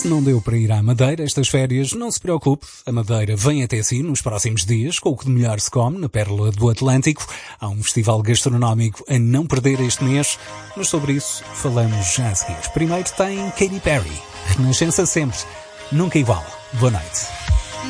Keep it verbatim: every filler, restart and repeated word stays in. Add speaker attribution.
Speaker 1: Se não deu para ir à Madeira estas férias, não se preocupe. A Madeira vem até si nos próximos dias, com o que de melhor se come na Pérola do Atlântico. Há um festival gastronómico a não perder este mês, mas sobre isso falamos já a seguir. Primeiro tem Katy Perry. Renascença sempre, nunca igual. Boa noite.